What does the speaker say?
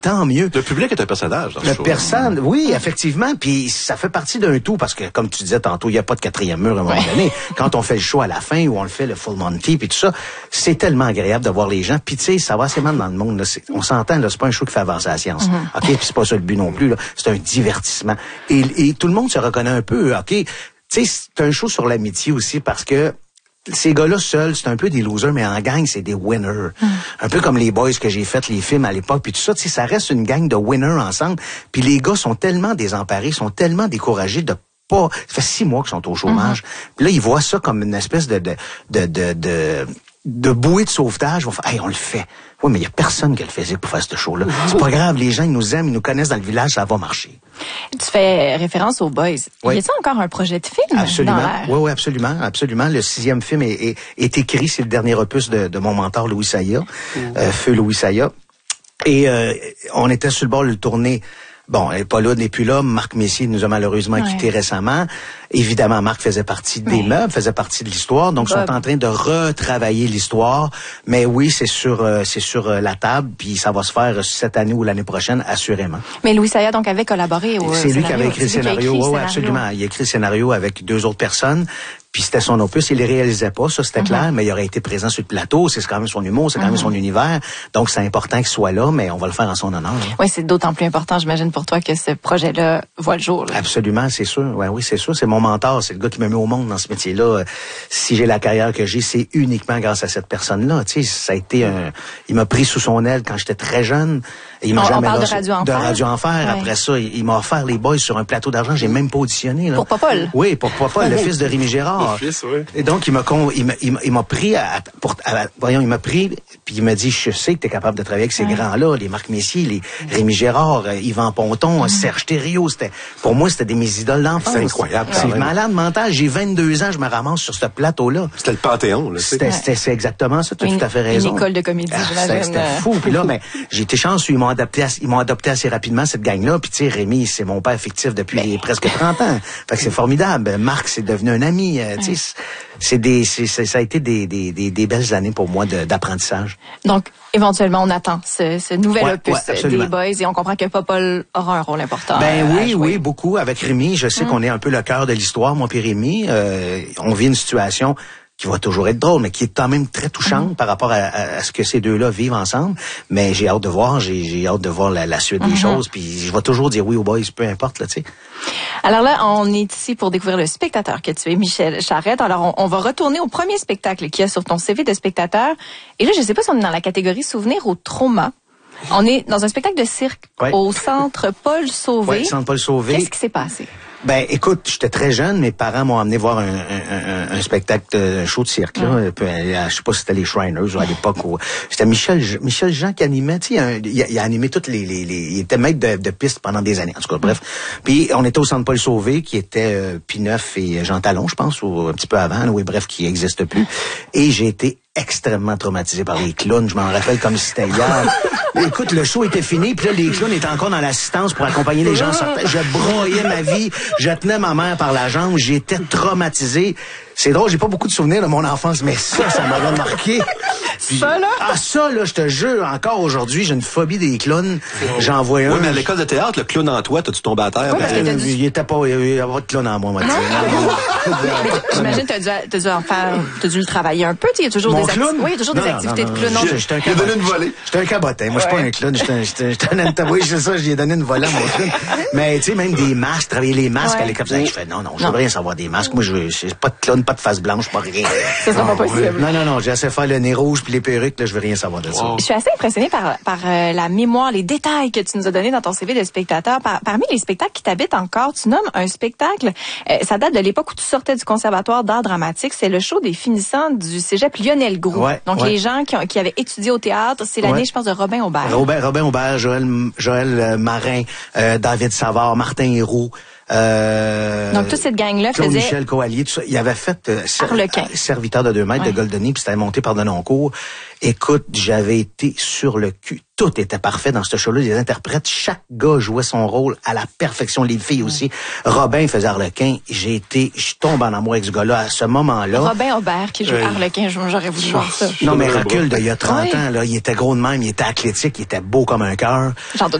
tant mieux. Le public est un personnage dans ce show. Personne, oui, effectivement, puis ça fait partie d'un tout, parce que, comme tu disais tantôt, il n'y a pas de quatrième mur à un moment donné. Quand on fait le show à la fin, ou on le fait le Full Monty, puis tout ça, c'est tellement agréable de voir les gens. Puis tu sais, ça va assez mal dans le monde. Là. On s'entend, là, c'est pas un show qui fait avancer la science. OK, puis c'est pas ça le but non plus. Là. C'est un divertissement. Et tout le monde se reconnaît un peu. OK, tu sais, c'est un show sur l'amitié aussi, parce que ces gars-là seuls, c'est un peu des losers, mais en gang, c'est des winners. Un peu comme les boys que j'ai fait, les films à l'époque, puis tout ça, tu sais, ça reste une gang de winners ensemble. Puis les gars sont tellement désemparés, sont tellement découragés de pas... Ça fait 6 mois qu'ils sont au chômage. Puis là, ils voient ça comme une espèce de bouée de sauvetage. Ils vont faire, hey, on le fait. Oui, mais il y a personne qui a le physique pour faire ce show-là. C'est pas grave, les gens, ils nous aiment, ils nous connaissent dans le village, ça va marcher. Tu fais référence aux Boys. Oui. Y a-t-il encore un projet de film? Absolument. Oui, absolument, absolument. Le 6e film est écrit, c'est le dernier opus de mon mentor Louis Saya, Feu Louis Saya. Et on était sur le bord de le tourner. Bon, elle n'est pas là, n'est plus là. Marc Messier nous a malheureusement quittés récemment. Évidemment, Marc faisait partie des meubles, faisait partie de l'histoire. Donc, ils sont en train de retravailler l'histoire. Mais oui, c'est sur la table. Puis ça va se faire cette année ou l'année prochaine, assurément. Mais Louis Saya, donc, avait collaboré au C'est lui qui avait écrit le scénario. Oui, absolument. Il a écrit le scénario avec 2 autres personnes. Puis c'était son opus, il les réalisait pas, ça c'était clair, mais il aurait été présent sur le plateau, c'est quand même son humour, c'est quand même son univers, donc c'est important qu'il soit là, mais on va le faire en son honneur. Hein. Oui, c'est d'autant plus important, j'imagine, pour toi que ce projet-là voit le jour. Là. Absolument, c'est sûr. Ouais, oui, c'est sûr, c'est mon mentor, c'est le gars qui m'a mis au monde dans ce métier-là. Si j'ai la carrière que j'ai, c'est uniquement grâce à cette personne-là. Tu sais, ça a été il m'a pris sous son aile quand j'étais très jeune. Et il m'a jamais parle lâché, de Radio Enfer. Après ça, il m'a offert les boys sur un plateau d'argent, j'ai même pas auditionné. Là. Pour Popol. Oui, pour Popol, le fils de Rémi Gérard. Fils, oui. Et donc, il m'a pris il m'a pris, puis il m'a dit, je sais que t'es capable de travailler avec ces grands-là, les Marc Messier, les Rémi Gérard, Yvan Ponton, Serge Thériault, pour moi, c'était mes idoles d'enfance. C'est incroyable. C'est malade mental. J'ai 22 ans, je me ramasse sur ce plateau-là. C'était le Panthéon, là. C'est exactement ça, tu as tout à fait raison. Une école de comédie, j'imagine. C'était fou. Puis là, mais j'ai été chanceux, ils m'ont adopté assez rapidement, cette gang-là. Puis tu sais, Rémi, c'est mon père fictif depuis presque 30 ans. Fait que c'est formidable. Marc, c'est devenu un ami. Tu sais, ça a été des belles années pour moi d'apprentissage. Donc, éventuellement, on attend ce nouvel opus des Boys et on comprend que Popol aura un rôle important. Ben oui, beaucoup. Avec Rémi, je sais qu'on est un peu le cœur de l'histoire, moi puis Rémi. On vit une situation qui va toujours être drôle, mais qui est quand même très touchante par rapport à ce que ces deux-là vivent ensemble. Mais j'ai hâte de voir, j'ai hâte de voir la suite des choses. Puis je vais toujours dire oui aux boys, peu importe, là, tu sais. Alors là, on est ici pour découvrir le spectateur que tu es, Michel Charette. Alors, on va retourner au premier spectacle qu'il y a sur ton CV de spectateur. Et là, je sais pas si on est dans la catégorie souvenir ou trauma. On est dans un spectacle de cirque au Centre Paul Sauvé. Oui, Centre Paul Sauvé. Qu'est-ce qui s'est passé? Ben, écoute, j'étais très jeune, mes parents m'ont amené voir un spectacle de show de cirque, là. Je sais pas si c'était les Shriners ou à l'époque où c'était Michel Jean qui animait, tu sais, il a animé toutes il était maître de piste pendant des années, en tout cas, bref. Puis, on était au Centre Paul Sauvé, qui était Pineuf et Jean Talon, je pense, ou un petit peu avant, oui, bref, qui n'existe plus. Et j'ai été extrêmement traumatisé par les clowns. Je m'en rappelle comme si c'était hier. Écoute, le show était fini, puis là, les clowns étaient encore dans l'assistance pour accompagner les gens. Je broyais ma vie. Je tenais ma mère par la jambe. J'étais traumatisé. C'est drôle, j'ai pas beaucoup de souvenirs de mon enfance, mais ça m'avait marqué. Puis, ça, là? Ah, ça, là, je te jure, encore aujourd'hui, j'ai une phobie des clowns. J'en vois un. Oui, mais à l'école de théâtre, le clown en toi, t'as-tu tombé à terre? Il était pas, il y avait pas de clown en moi, moi, J'imagine que t'as dû le travailler un peu, il y a toujours des activités. Oui, il y a toujours des activités de clown. J'ai donné une volée. J'étais un cabotin. Moi, je suis pas un clown. Oui, c'est ça, j'ai donné une volée à mon clown. Mais, tu sais, même des masques, travailler les masques à l'école. Je fais, non, je veux rien savoir des masques. Moi, je pas de clown, pas de face blanche, pas rien. Ça sera pas possible. Non, j'ai assez faire le nez rouge puis les perruques, là, je veux rien savoir de ça. Je suis assez impressionnée par la mémoire, les détails que tu nous as donnés dans ton CV de spectateur. Parmi les spectacles qui t'habitent encore, tu nommes un spectacle, ça date de l'époque où tu sortais du conservatoire d'art dramatique, c'est le show des finissants du cégep Lionel Groulx. Donc les gens qui avaient étudié au théâtre, c'est l'année, je pense, de Robin Aubert. Robin Aubert, Joël Marin, David Savard, Martin Héroux. Donc, toute cette gang-là faisait... Michel Coallier, tout ça. Il avait fait Arlequin. Serviteur de 2 mètres de Goldoni, puis c'était monté par Denoncourt. Écoute, j'avais été sur le cul. Tout était parfait dans ce show-là. Les interprètes, chaque gars jouait son rôle à la perfection. Les filles aussi. Robin faisait Arlequin. Je tombe en amour avec ce gars-là à ce moment-là. Robin Aubert qui joue Arlequin. J'aurais voulu voir ça. Non, mais recule d'il y a 30 ans, là. Il était gros de même, il était athlétique, il était beau comme un cœur.